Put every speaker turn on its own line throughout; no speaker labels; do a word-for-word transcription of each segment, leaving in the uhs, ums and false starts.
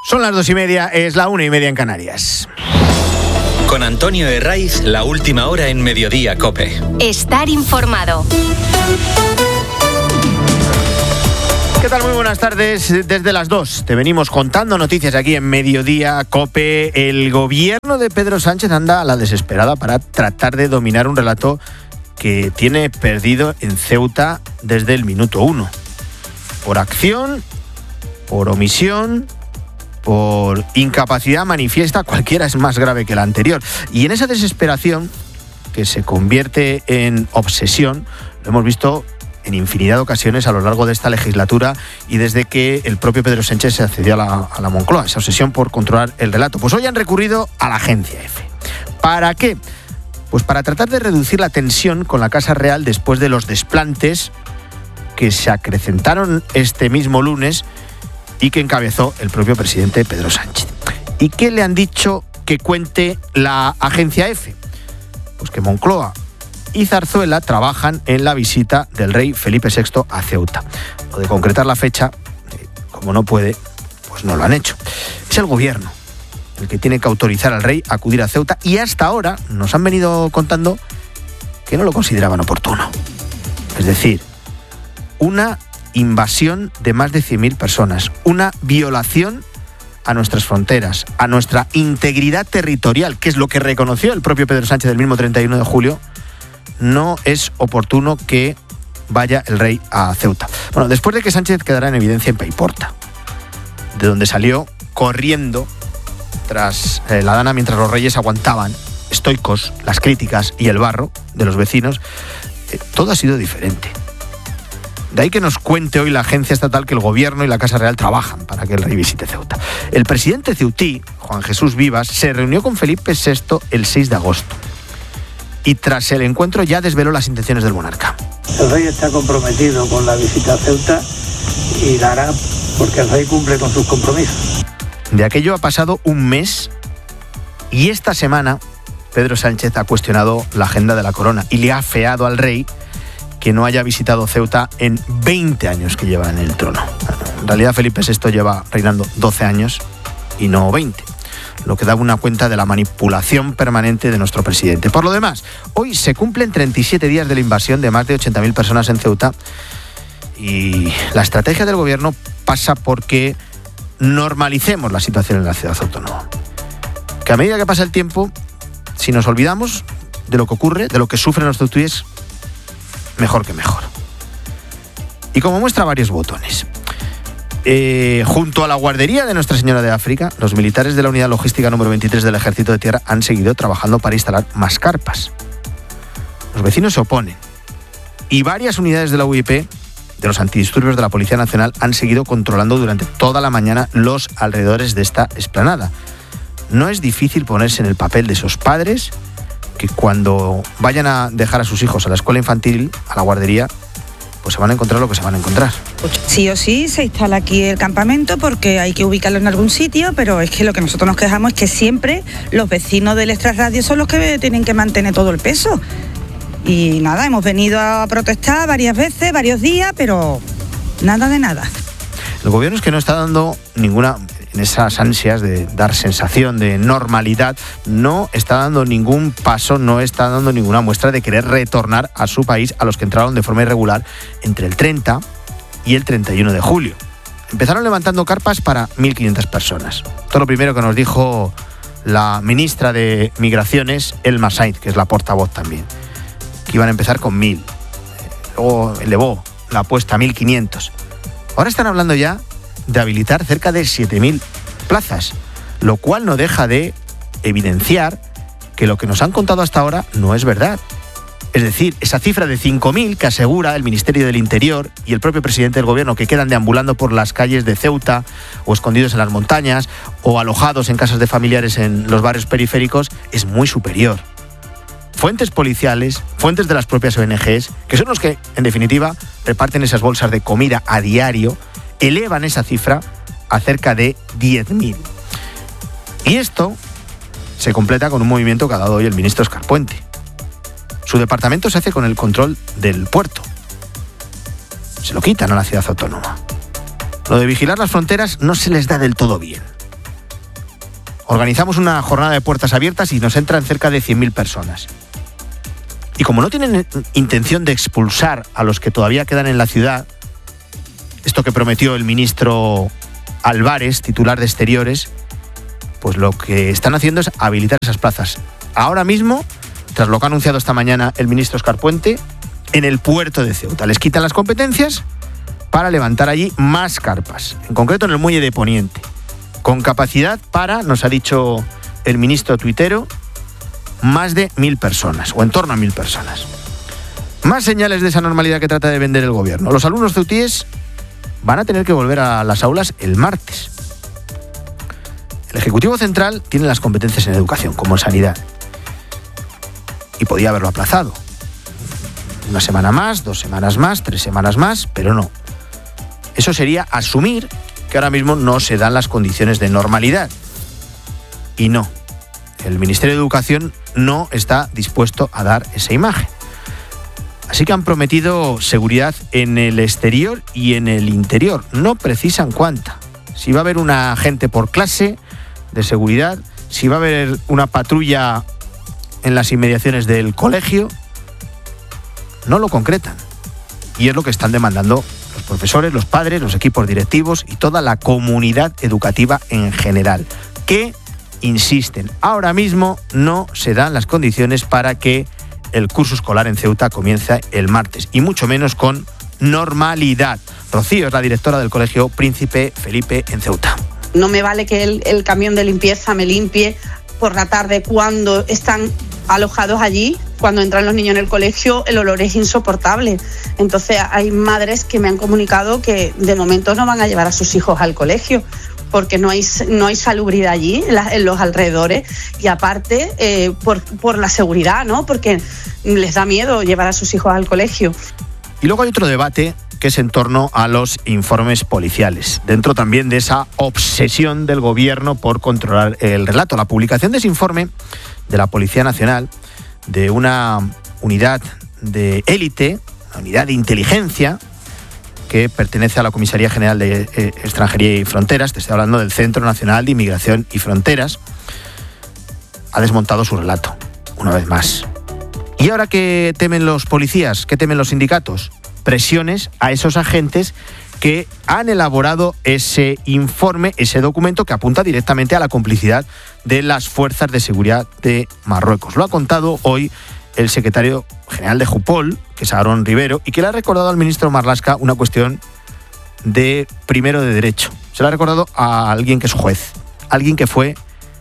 Son las dos y media, es la una y media en Canarias.
Con Antonio Herraiz, la última hora en Mediodía COPE.
Estar informado.
¿Qué tal? Muy buenas tardes. Desde las dos te venimos contando noticias aquí en Mediodía COPE. El gobierno de Pedro Sánchez anda a la desesperada para tratar de dominar un relato que tiene perdido en Ceuta desde el minuto uno. Por acción, por omisión, por incapacidad manifiesta, cualquiera es más grave que la anterior. Y en esa desesperación, que se convierte en obsesión, lo hemos visto en infinidad de ocasiones a lo largo de esta legislatura y desde que el propio Pedro Sánchez se accedió a la, a la Moncloa, esa obsesión por controlar el relato. Pues hoy han recurrido a la Agencia Efe. ¿Para qué? Pues para tratar de reducir la tensión con la Casa Real después de los desplantes que se acrecentaron este mismo lunes y que encabezó el propio presidente Pedro Sánchez. ¿Y qué le han dicho que cuente la Agencia Efe? Pues que Moncloa y Zarzuela trabajan en la visita del rey Felipe sexto a Ceuta. Lo de concretar la fecha, como no puede, pues no lo han hecho. Es el gobierno el que tiene que autorizar al rey a acudir a Ceuta y hasta ahora nos han venido contando que no lo consideraban oportuno. Es decir, una invasión de más de cien mil personas, una violación a nuestras fronteras, a nuestra integridad territorial, que es lo que reconoció el propio Pedro Sánchez el mismo treinta y uno de julio, no es oportuno que vaya el rey a Ceuta. Bueno, después de que Sánchez quedara en evidencia en Paiporta, de donde salió corriendo tras eh, la dana mientras los reyes aguantaban, estoicos, las críticas y el barro de los vecinos, eh, todo ha sido diferente. De ahí que nos cuente hoy la agencia estatal que el gobierno y la Casa Real trabajan para que el rey visite Ceuta. El presidente ceutí, Juan Jesús Vivas, se reunió con Felipe sexto el seis de agosto. Y tras el encuentro ya desveló las intenciones del monarca.
El rey está comprometido con la visita a Ceuta y la hará porque el rey cumple con sus compromisos.
De aquello ha pasado un mes y esta semana Pedro Sánchez ha cuestionado la agenda de la corona y le ha afeado al rey que no haya visitado Ceuta en veinte años que lleva en el trono. En realidad Felipe sexto lleva reinando doce años y no veinte, lo que da una cuenta de la manipulación permanente de nuestro presidente. Por lo demás, hoy se cumplen treinta y siete días de la invasión de más de ochenta mil personas en Ceuta y la estrategia del gobierno pasa por que normalicemos la situación en la ciudad autónoma. Que a medida que pasa el tiempo, si nos olvidamos de lo que ocurre, de lo que sufren los ceutíes, mejor que mejor. Y como muestra varios botones. Eh, junto a la guardería de Nuestra Señora de África, los militares de la unidad logística número veintitrés del Ejército de Tierra han seguido trabajando para instalar más carpas. Los vecinos se oponen. Y varias unidades de la U I P, de los antidisturbios de la Policía Nacional, han seguido controlando durante toda la mañana los alrededores de esta explanada. No es difícil ponerse en el papel de esos padres que cuando vayan a dejar a sus hijos a la escuela infantil, a la guardería, pues se van a encontrar lo que se van a encontrar.
Sí o sí se instala aquí el campamento porque hay que ubicarlo en algún sitio, pero es que lo que nosotros nos quejamos es que siempre los vecinos del extrarradio son los que tienen que mantener todo el peso. Y nada, hemos venido a protestar varias veces, varios días, pero nada de nada.
El gobierno es que no está dando ninguna, en esas ansias de dar sensación de normalidad, no está dando ningún paso, no está dando ninguna muestra de querer retornar a su país a los que entraron de forma irregular entre el treinta y el treinta y uno de julio. Empezaron levantando carpas para mil quinientas personas. Todo lo primero que nos dijo la ministra de Migraciones, Elma Sainz, que es la portavoz también, que iban a empezar con mil. Luego elevó la apuesta a mil quinientos. Ahora están hablando ya de habilitar cerca de siete mil plazas, lo cual no deja de evidenciar que lo que nos han contado hasta ahora no es verdad. Es decir, esa cifra de cinco mil que asegura el Ministerio del Interior y el propio presidente del gobierno, que quedan deambulando por las calles de Ceuta o escondidos en las montañas o alojados en casas de familiares en los barrios periféricos, es muy superior. Fuentes policiales, fuentes de las propias O N Ges, que son los que, en definitiva, reparten esas bolsas de comida a diario, elevan esa cifra a cerca de diez mil. Y esto se completa con un movimiento que ha dado hoy el ministro Óscar Puente. Su departamento se hace con el control del puerto. Se lo quitan a la ciudad autónoma. Lo de vigilar las fronteras no se les da del todo bien. organizamos una jornada de puertas abiertas y nos entran cerca de cien mil personas. Y como no tienen intención de expulsar a los que todavía quedan en la ciudad, esto que prometió el ministro Álvarez, titular de Exteriores, pues lo que están haciendo es habilitar esas plazas. Ahora mismo, tras lo que ha anunciado esta mañana el ministro Óscar Puente, en el puerto de Ceuta les quitan las competencias para levantar allí más carpas, en concreto en el muelle de Poniente, con capacidad para, nos ha dicho el ministro tuitero, más de mil personas, o en torno a mil personas. Más señales de esa normalidad que trata de vender el gobierno. Los alumnos ceutíes van a tener que volver a las aulas el martes. El Ejecutivo Central tiene las competencias en educación, como en sanidad. Y podía haberlo aplazado. Una semana más, dos semanas más, tres semanas más, pero no. Eso sería asumir que ahora mismo no se dan las condiciones de normalidad. Y no. El Ministerio de Educación no está dispuesto a dar esa imagen. Así que han prometido seguridad en el exterior y en el interior. No precisan cuánta. Si va a haber una agente por clase de seguridad, si va a haber una patrulla en las inmediaciones del colegio, no lo concretan. Y es lo que están demandando los profesores, los padres, los equipos directivos y toda la comunidad educativa en general, que insisten, ahora mismo no se dan las condiciones para que el curso escolar en Ceuta comience el martes, y mucho menos con normalidad. Rocío es la directora del Colegio Príncipe Felipe en Ceuta.
No me vale que el, el camión de limpieza me limpie por la tarde cuando están alojados allí. Cuando entran los niños en el colegio, el olor es insoportable. Entonces hay madres que me han comunicado que de momento no van a llevar a sus hijos al colegio porque no hay, no hay salubridad allí, en, la, en los alrededores, y aparte eh, por, por la seguridad, ¿no? Porque les da miedo llevar a sus hijos al colegio.
Y luego hay otro debate que es en torno a los informes policiales, dentro también de esa obsesión del gobierno por controlar el relato. La publicación de ese informe de la Policía Nacional, de una unidad de élite, una unidad de inteligencia, que pertenece a la Comisaría General de eh, Extranjería y Fronteras, te estoy hablando del Centro Nacional de Inmigración y Fronteras, ha desmontado su relato, una vez más. ¿Y ahora qué temen los policías? ¿Qué temen los sindicatos? Presiones a esos agentes que han elaborado ese informe, ese documento que apunta directamente a la complicidad de las fuerzas de seguridad de Marruecos. Lo ha contado hoy el secretario general de Jupol, que es Aarón Rivero, y que le ha recordado al ministro Marlaska una cuestión de primero de derecho. Se lo ha recordado a alguien que es juez, alguien que fue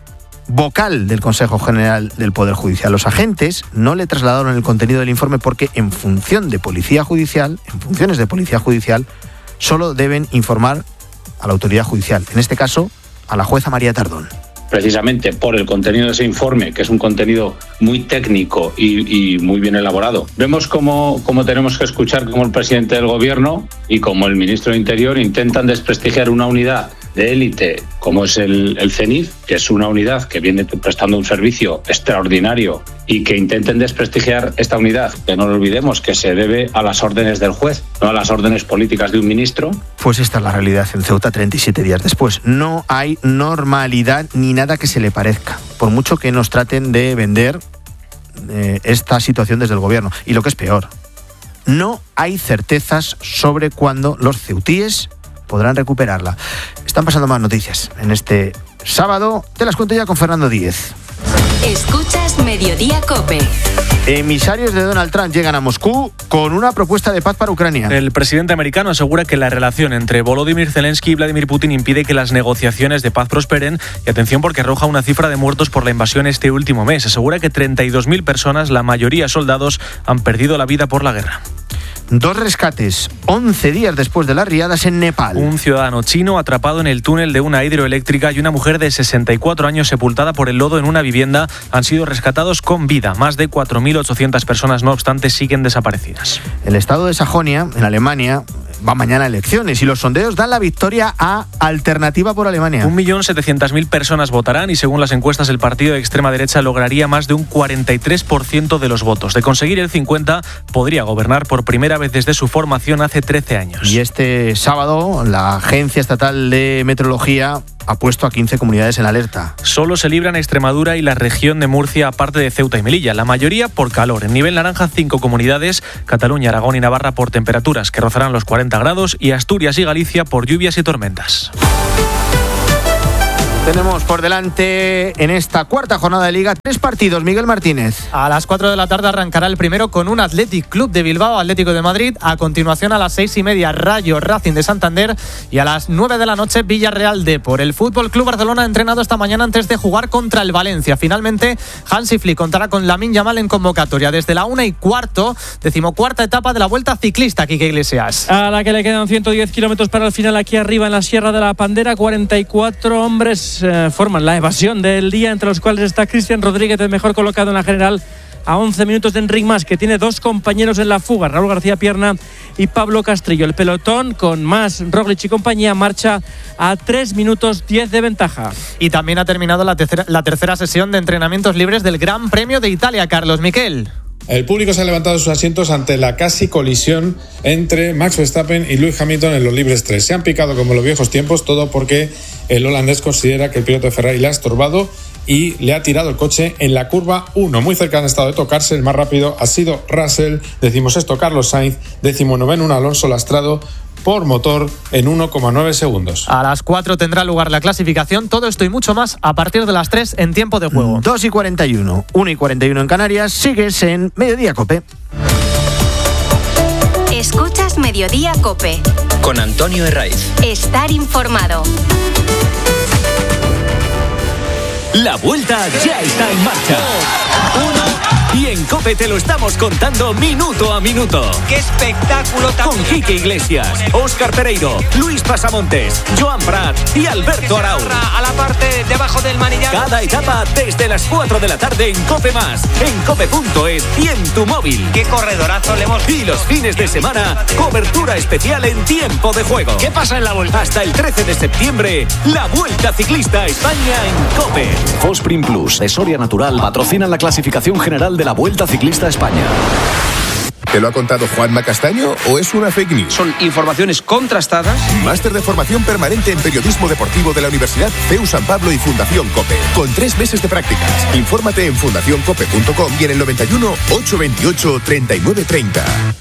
vocal del Consejo General del Poder Judicial. Los agentes no le trasladaron el contenido del informe porque en función de policía judicial, en funciones de policía judicial, solo deben informar a la autoridad judicial, en este caso a la jueza María Tardón.
Precisamente por el contenido de ese informe, que es un contenido muy técnico y, y muy bien elaborado. Vemos cómo, cómo tenemos que escuchar cómo el presidente del gobierno y como el ministro de Interior intentan desprestigiar una unidad de élite como es el, el CENIF, que es una unidad que viene prestando un servicio extraordinario, y que intenten desprestigiar esta unidad, que no lo olvidemos, que se debe a las órdenes del juez, no a las órdenes políticas de un ministro. Pues esta es la realidad en Ceuta treinta y siete días después. No hay normalidad ni nada que se le parezca, por mucho que nos traten de vender eh, esta situación desde el gobierno. Y lo que es peor, no hay certezas sobre cuándo los ceutíes podrán recuperarla. Están pasando más noticias en este sábado. Te las cuento ya con Fernando Díez.
Escuchas Mediodía COPE.
Emisarios de Donald Trump llegan a Moscú con una propuesta de paz para Ucrania.
El presidente americano asegura que la relación entre Volodymyr Zelensky y Vladimir Putin impide que las negociaciones de paz prosperen. Y atención, porque arroja una cifra de muertos por la invasión este último mes. Asegura que treinta y dos mil personas, la mayoría soldados, han perdido la vida por la guerra.
Dos rescates, once días después de las riadas en Nepal.
Un ciudadano chino atrapado en el túnel de una hidroeléctrica y una mujer de sesenta y cuatro años sepultada por el lodo en una vivienda han sido rescatados con vida. Más de cuatro mil ochocientas personas, no obstante, siguen desaparecidas.
El estado de Sajonia, en Alemania, va mañana a elecciones y los sondeos dan la victoria a Alternativa por Alemania.
Un millón setecientas mil personas votarán y según las encuestas el partido de extrema derecha lograría más de un cuarenta y tres por ciento de los votos. De conseguir el cincuenta, podría gobernar por primera vez desde su formación hace trece años.
Y este sábado la Agencia Estatal de Meteorología ha puesto a quince comunidades en alerta.
Solo se libran Extremadura y la región de Murcia, aparte de Ceuta y Melilla. La mayoría por calor. En nivel naranja, cinco comunidades: Cataluña, Aragón y Navarra por temperaturas que rozarán los cuarenta grados y Asturias y Galicia por lluvias y tormentas.
Tenemos por delante en esta cuarta jornada de Liga tres partidos. Miguel Martínez.
A las cuatro de la tarde arrancará el primero con un Athletic Club de Bilbao, Atlético de Madrid. A continuación, a las seis y media, Rayo Racing de Santander. Y a las nueve de la noche, Villarreal Depor. El Fútbol Club Barcelona ha entrenado esta mañana antes de jugar contra el Valencia. Finalmente, Hansi Flick contará con Lamine Yamal en convocatoria. Desde la una y cuarto, decimocuarta etapa de la Vuelta Ciclista, Quique Iglesias.
A la que le quedan ciento diez kilómetros para el final aquí arriba en la Sierra de la Pandera. cuarenta y cuatro hombres Eh, forman la evasión del día, entre los cuales está Cristian Rodríguez, el mejor colocado en la general, a once minutos de Enric Mas, que tiene dos compañeros en la fuga, Raúl García Pierna y Pablo Castrillo. El pelotón, con Mas, Roglic y compañía, marcha a tres minutos diez de ventaja.
Y también ha terminado la tercera, la tercera sesión de entrenamientos libres del Gran Premio de Italia. Carlos Miquel.
El público se ha levantado de sus asientos ante la casi colisión entre Max Verstappen y Lewis Hamilton en los libres tres. Se han picado como en los viejos tiempos, todo porque el holandés considera que el piloto de Ferrari le ha estorbado y le ha tirado el coche en la curva uno. Muy cerca han estado de tocarse. El más rápido ha sido Russell, decimosexto Carlos Sainz, decimonoveno un Alonso Lastrado por motor en uno coma nueve segundos.
A las cuatro tendrá lugar la clasificación. Todo esto y mucho más a partir de las tres en tiempo de juego.
dos y cuarenta y uno, una y cuarenta y uno en Canarias. Sigues en Mediodía Cope.
Escuchas Mediodía Cope.
Con Antonio Herraiz.
Estar informado.
La vuelta ya está en marcha. Uno. Y en COPE te lo estamos contando minuto a minuto. ¡Qué espectáculo! Con Quique Iglesias, Óscar Pereiro, Luis Pasamontes, Joan Prat y Alberto Arau. A la parte debajo del manillar. Cada etapa desde las cuatro de la tarde en COPE más, en cope punto es y en tu móvil. ¡Qué corredorazo le hemos! Y los fines de semana, cobertura especial en tiempo de juego. ¿Qué pasa en la vuelta? Hasta el trece de septiembre, la Vuelta Ciclista a España en COPE.
Fosprin Plus de Soria Natural patrocina la clasificación general de la Vuelta Ciclista a España.
¿Te lo ha contado Juanma Castaño o es una fake news?
Son informaciones contrastadas.
Máster de formación permanente en periodismo deportivo de la Universidad C E U San Pablo y Fundación COPE. Con tres meses de prácticas. Infórmate en fundación cope punto com y en el noventa y uno, ochocientos veintiocho, treinta y nueve treinta.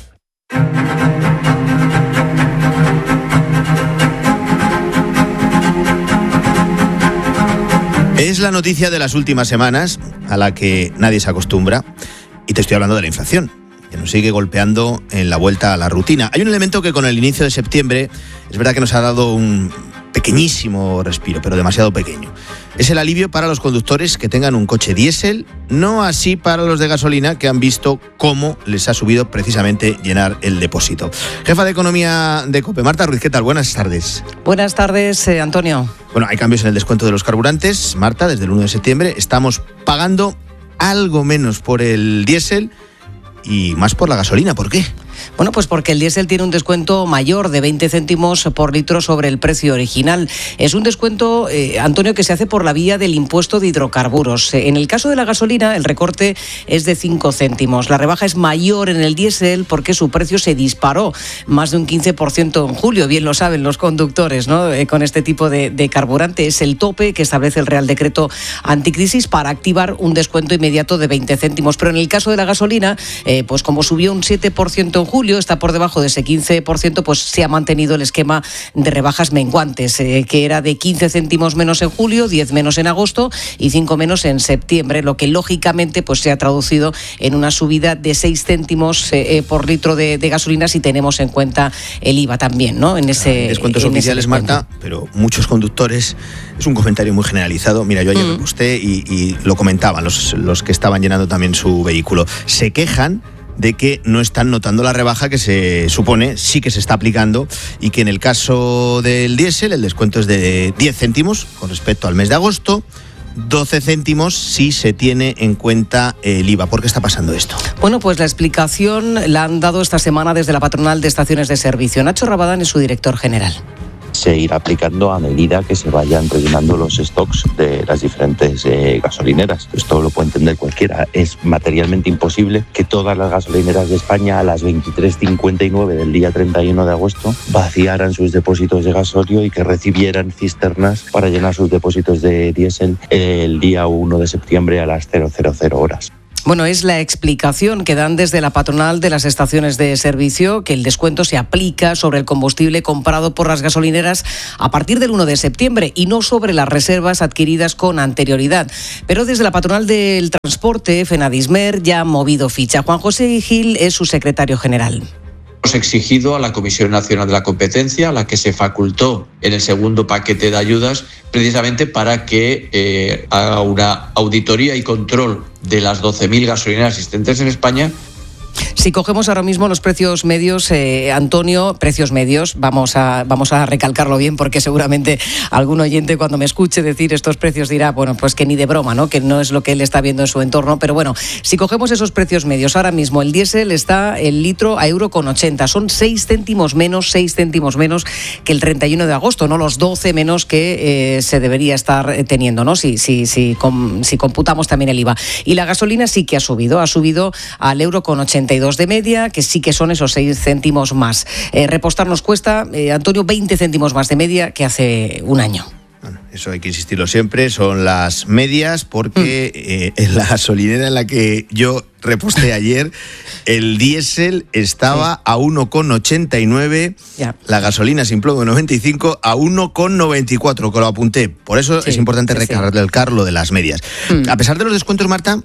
Es la noticia de las últimas semanas a la que nadie se acostumbra, y te estoy hablando de la inflación, que nos sigue golpeando en la vuelta a la rutina. Hay un elemento que con el inicio de septiembre es verdad que nos ha dado un pequeñísimo respiro, pero demasiado pequeño. Es el alivio para los conductores que tengan un coche diésel, no así para los de gasolina, que han visto cómo les ha subido precisamente llenar el depósito. Jefa de Economía de COPE, Marta Ruiz, ¿qué tal? Buenas tardes.
Buenas tardes, eh, Antonio.
Bueno, hay cambios en el descuento de los carburantes. Marta, desde el uno de septiembre estamos pagando algo menos por el diésel y más por la gasolina. ¿Por qué?
Bueno, pues porque el diésel tiene un descuento mayor de veinte céntimos por litro sobre el precio original. Es un descuento, eh, Antonio, que se hace por la vía del impuesto de hidrocarburos. En el caso de la gasolina, el recorte es de cinco céntimos. La rebaja es mayor en el diésel porque su precio se disparó más de un quince por ciento en julio. Bien lo saben los conductores, ¿no? Eh, con este tipo de, de carburante. Es el tope que establece el Real Decreto Anticrisis para activar un descuento inmediato de veinte céntimos. Pero en el caso de la gasolina, eh, pues como subió un siete por ciento en julio, está por debajo de ese quince por ciento, pues se ha mantenido el esquema de rebajas menguantes, eh, que era de quince céntimos menos en julio, diez menos en agosto y cinco menos en septiembre, lo que lógicamente pues se ha traducido en una subida de seis céntimos eh, por litro de, de gasolina si tenemos en cuenta el I V A también, ¿no? En ese
descuentos
en
oficiales,
ese descuento.
Marta, pero muchos conductores, es un comentario muy generalizado. Mira, yo ayer mm. me posté y, y lo comentaban los, los que estaban llenando también su vehículo. Se quejan de que no están notando la rebaja que se supone sí que se está aplicando, y que en el caso del diésel el descuento es de diez céntimos con respecto al mes de agosto, doce céntimos si se tiene en cuenta el I V A. ¿Por qué está pasando esto?
Bueno, pues la explicación la han dado esta semana desde la patronal de estaciones de servicio. Nacho Rabadán es su director general.
se irá aplicando a medida que se vayan rellenando los stocks de las diferentes eh, gasolineras. Esto lo puede entender cualquiera. Es materialmente imposible que todas las gasolineras de España a las veintitrés cincuenta y nueve del día treinta y uno de agosto vaciaran sus depósitos de gasóleo y que recibieran cisternas para llenar sus depósitos de diésel el día uno de septiembre a las cero cero cero horas.
Bueno, es la explicación que dan desde la patronal de las estaciones de servicio, que el descuento se aplica sobre el combustible comprado por las gasolineras a partir del uno de septiembre y no sobre las reservas adquiridas con anterioridad. Pero desde la patronal del transporte, Fenadismer, ya ha movido ficha. Juan José Gil es su secretario general.
Hemos exigido a la Comisión Nacional de la Competencia, a la que se facultó en el segundo paquete de ayudas, precisamente para que eh, haga una auditoría y control de las doce mil gasolineras existentes en España.
Si cogemos ahora mismo los precios medios, eh, Antonio, precios medios, vamos a, vamos a recalcarlo bien porque seguramente algún oyente cuando me escuche decir estos precios dirá, bueno, pues que ni de broma, ¿no? Que no es lo que él está viendo en su entorno, pero bueno, si cogemos esos precios medios, ahora mismo el diésel está el litro a euro con ochenta, son seis céntimos menos, seis céntimos menos que el treinta y uno de agosto, no los doce menos que eh, se debería estar teniendo, ¿no? Si, si, si, com, si computamos también el I V A. Y la gasolina sí que ha subido, ha subido al euro con ochenta y dos de media, que sí que son esos seis céntimos más. Eh, repostar nos cuesta, eh, Antonio, veinte céntimos más de media que hace un año.
Bueno, eso hay que insistirlo siempre, son las medias, porque mm. eh, en la gasolinera en la que yo reposté ayer, el diésel estaba sí. a uno con ochenta y nueve, yeah. la gasolina sin plomo noventa y cinco a uno con noventa y cuatro, que lo apunté. Por eso sí, es importante sí, recalcar sí. lo de las medias. Mm. A pesar de los descuentos, Marta,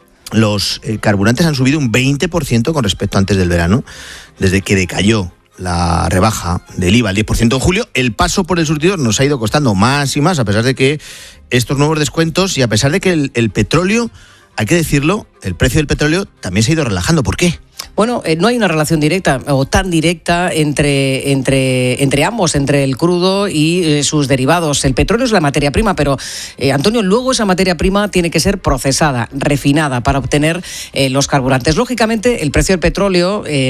los eh, carburantes han subido un veinte por ciento con respecto a antes del verano, desde que decayó la rebaja del I V A al diez por ciento en julio. El paso por el surtidor nos ha ido costando más y más, a pesar de que estos nuevos descuentos y a pesar de que el, el petróleo, hay que decirlo, el precio del petróleo también se ha ido relajando. ¿Por qué?
Bueno, eh, no hay una relación directa o tan directa entre, entre, entre ambos, entre el crudo y eh, sus derivados. El petróleo es la materia prima, pero, eh, Antonio, luego esa materia prima tiene que ser procesada, refinada, para obtener eh, los carburantes. Lógicamente, el precio del petróleo eh,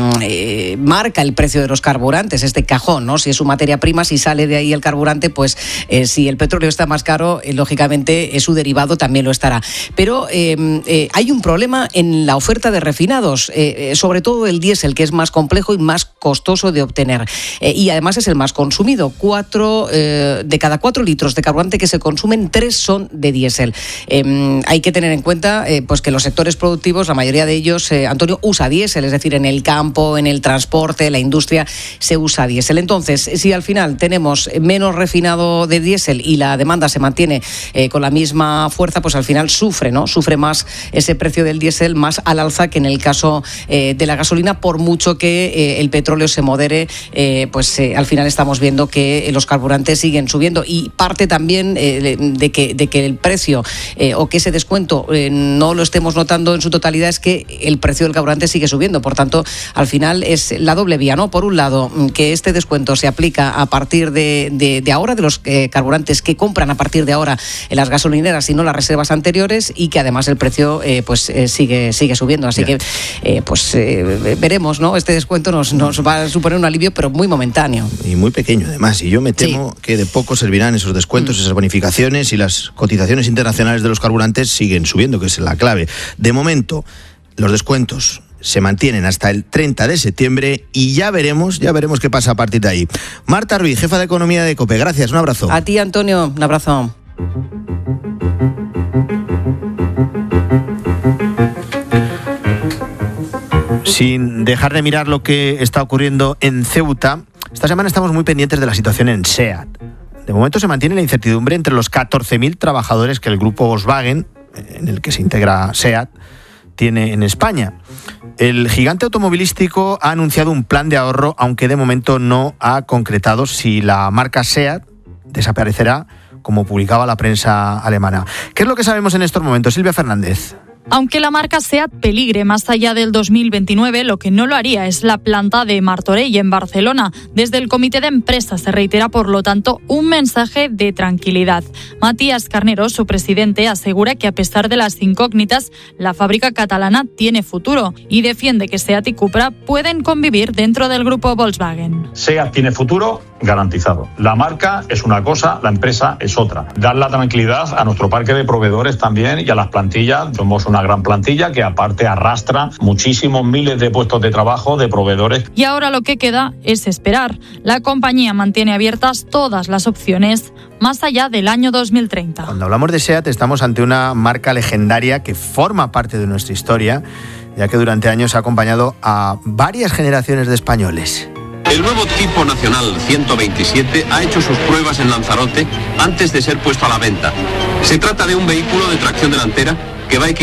eh, marca el precio de los carburantes, este cajón, ¿no? Si es su materia prima, si sale de ahí el carburante, pues eh, si el petróleo está más caro, eh, lógicamente eh, su derivado también lo estará. Pero eh, eh, hay un problema en la oferta de refinados, eh, sobre todo el diésel, que es más complejo y más costoso de obtener. Eh, y además es el más consumido. Cuatro, eh, de cada cuatro litros de carburante que se consumen, tres son de diésel. Eh, hay que tener en cuenta eh, pues que los sectores productivos, la mayoría de ellos, eh, Antonio, usa diésel, es decir, en el campo, en el transporte, la industria, se usa diésel. Entonces, si al final tenemos menos refinado de diésel y la demanda se mantiene eh, con la misma fuerza, pues al final sufre, ¿no? Sufre más ese precio del diésel, más al alza que en el caso Eh, de la gasolina, por mucho que eh, el petróleo se modere, eh, pues eh, al final estamos viendo que eh, los carburantes siguen subiendo, y parte también eh, de, que, de que el precio eh, o que ese descuento eh, no lo estemos notando en su totalidad es que el precio del carburante sigue subiendo. Por tanto, al final es la doble vía, ¿no? Por un lado, que este descuento se aplica a partir de, de, de ahora, de los eh, carburantes que compran a partir de ahora en las gasolineras y no las reservas anteriores, y que además el precio eh, pues eh, sigue, sigue subiendo. Así yeah. que eh, pues eh, veremos, ¿no? Este descuento nos, nos va a suponer un alivio, pero muy momentáneo.
Y muy pequeño, además. Y yo me temo sí. que de poco servirán esos descuentos, mm. esas bonificaciones, y las cotizaciones internacionales de los carburantes siguen subiendo, que es la clave. De momento, los descuentos se mantienen hasta el treinta de septiembre y ya veremos, ya veremos qué pasa a partir de ahí. Marta Ruiz, jefa de Economía de COPE. Gracias, un abrazo.
A ti, Antonio, un abrazo.
Sin dejar de mirar lo que está ocurriendo en Ceuta, esta semana estamos muy pendientes de la situación en SEAT. De momento se mantiene la incertidumbre entre los catorce mil trabajadores que el grupo Volkswagen, en el que se integra SEAT, tiene en España. El gigante automovilístico ha anunciado un plan de ahorro, aunque de momento no ha concretado si la marca SEAT desaparecerá, como publicaba la prensa alemana. ¿Qué es lo que sabemos en estos momentos? Silvia Fernández.
Aunque la marca SEAT peligre más allá del dos mil veintinueve, lo que no lo haría es la planta de Martorell, en Barcelona. Desde el comité de empresa se reitera, por lo tanto, un mensaje de tranquilidad. Matías Carnero, su presidente, asegura que a pesar de las incógnitas, la fábrica catalana tiene futuro y defiende que SEAT y Cupra pueden convivir dentro del grupo Volkswagen.
SEAT tiene futuro, garantizado. La marca es una cosa, la empresa es otra. Dar la tranquilidad a nuestro parque de proveedores también y a las plantillas. Somos una gran plantilla que aparte arrastra muchísimos miles de puestos de trabajo de proveedores.
Y ahora lo que queda es esperar. La compañía mantiene abiertas todas las opciones más allá del año dos mil treinta.
Cuando hablamos de SEAT estamos ante una marca legendaria que forma parte de nuestra historia, ya que durante años ha acompañado a varias generaciones de españoles.
El nuevo tipo nacional ciento veintisiete ha hecho sus pruebas en Lanzarote antes de ser puesto a la venta. Se trata de un vehículo de tracción delantera que va a